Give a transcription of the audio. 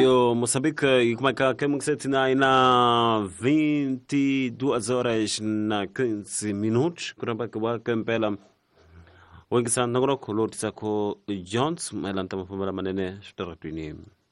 Radio Moçambique e como é que você na 22 horas na 15 minutos kuramba kwa kempela wengi sana ngoro kulotisa ko Jones mailanta mafumara manene shtaratini